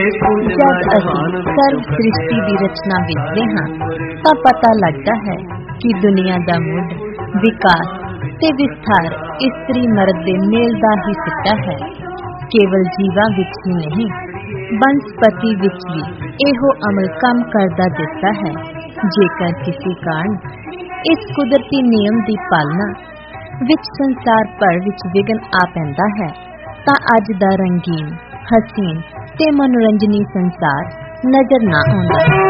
जब ਅਸੀਂ ਸਰਵ ਸ੍ਰਿਸ਼ਟੀ ਦੀ ਰਚਨਾ ਵੇਖਦੇ ਹਾਂ ਤਾਂ ਪਤਾ ਲੱਗਦਾ ਹੈ ਕਿ ਦੁਨੀਆ ਦਾ ਮੁੱਢ ਵਿਕਾਸ ਤੇ ਵਿਸਥਾਰ ਇਸਤਰੀ ਮਰਦ ਦੇ ਮੇਲ ਦਾ ਹੀ ਸਿੱਟਾ ਹੈ। ਕੇਵਲ ਜੀਵਾਂ ਵਿੱਚ ਹੀ ਨਹੀਂ, ਬਨਸਪਤੀ ਵਿੱਚ ਵੀ ਇਹੋ ਅਮਲ ਕੰਮ ਕਰਦਾ ਦਿਸਦਾ ਹੈ। ਜੇਕਰ ਕਿਸੇ ਕਾਰਨ ਇਸ ਕੁਦਰਤੀ ਨਿਯਮ ਦੀ ਪਾਲਣਾ ਵਿੱਚ ਸੰਸਾਰ ਭਰ ਵਿੱਚ ਵਿਘਨ ਆ ਪੈਂਦਾ ਹੈ ਤਾਂ ਅੱਜ ਦਾ ਰੰਗੀਨ, ਹਸੀਨ ਤੇ ਮਨੋਰੰਜਨੀ ਸੰਸਾਰ ਨਜ਼ਰ ਨਾ ਆਉਂਦਾ।